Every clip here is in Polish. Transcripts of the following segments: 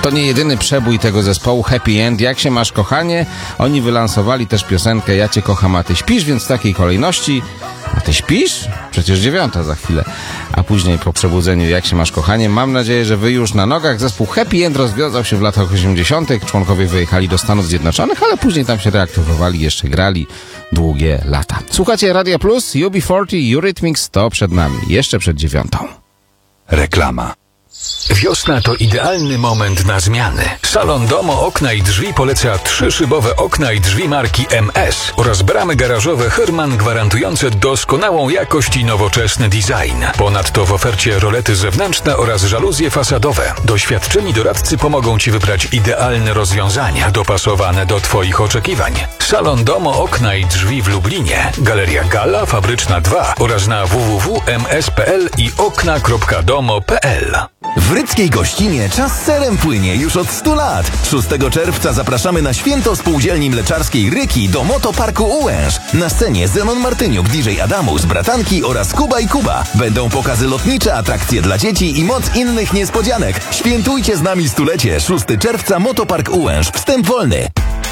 To nie jedyny przebój tego zespołu Happy End. Jak się masz, kochanie? Oni wylansowali też piosenkę Ja cię kocham, a ty śpisz, więc w takiej kolejności. A ty śpisz? Przecież 9 za chwilę. A później po przebudzeniu Jak się masz, kochanie? Mam nadzieję, że wy już na nogach. Zespół Happy End rozwiązał się w latach 80. Członkowie wyjechali do Stanów Zjednoczonych, ale później tam się reaktywowali, jeszcze grali długie lata. Słuchacie Radia Plus, UB40, Eurythmics, to przed nami, jeszcze przed 9. Reklama. Wiosna to idealny moment na zmiany. Salon Domo Okna i Drzwi poleca 3-szybowe okna i drzwi marki MS oraz bramy garażowe Herman gwarantujące doskonałą jakość i nowoczesny design. Ponadto w ofercie rolety zewnętrzne oraz żaluzje fasadowe. Doświadczeni doradcy pomogą Ci wybrać idealne rozwiązania dopasowane do Twoich oczekiwań. Salon Domo Okna i Drzwi w Lublinie, Galeria Gala, Fabryczna 2 oraz na www.ms.pl i okna.domo.pl. W Rydzkiej Gościnie czas serem płynie już od 100 lat. 6 czerwca zapraszamy na święto spółdzielni mleczarskiej Ryki do Motoparku Ułęż. Na scenie Zenon Martyniuk, DJ Adamus, Bratanki oraz Kuba i Kuba. Będą pokazy lotnicze, atrakcje dla dzieci i moc innych niespodzianek. Świętujcie z nami stulecie. 6 czerwca Motopark Ułęż. Wstęp wolny.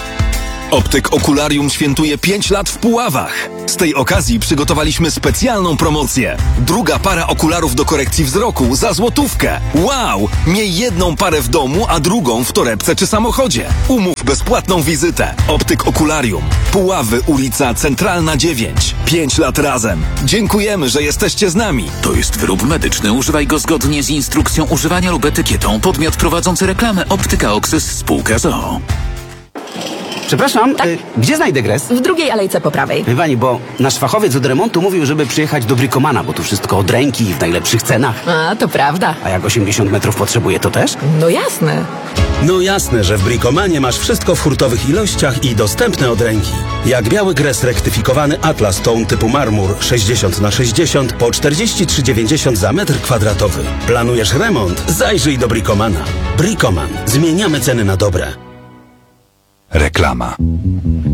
Optyk Okularium świętuje 5 lat w Puławach. Z tej okazji przygotowaliśmy specjalną promocję. Druga para okularów do korekcji wzroku za złotówkę. Wow! Miej jedną parę w domu, a drugą w torebce czy samochodzie. Umów bezpłatną wizytę. Optyk Okularium. Puławy, ulica Centralna 9. 5 lat razem. Dziękujemy, że jesteście z nami. To jest wyrób medyczny. Używaj go zgodnie z instrukcją używania lub etykietą. Podmiot prowadzący reklamę Optyka Oxys spółka z.o.o. Przepraszam, gdzie znajdę gres? W drugiej alejce po prawej. Wie pani, bo nasz fachowiec od remontu mówił, żeby przyjechać do Bricomana, bo tu wszystko od ręki i w najlepszych cenach. A, to prawda. A jak 80 metrów potrzebuje, to też? No jasne. No jasne, że w Bricomanie masz wszystko w hurtowych ilościach i dostępne od ręki. Jak biały gres rektyfikowany Atlas Tone typu marmur 60x60 po 43,90 za metr kwadratowy. Planujesz remont? Zajrzyj do Bricomana. Bricoman. Zmieniamy ceny na dobre. Reklama.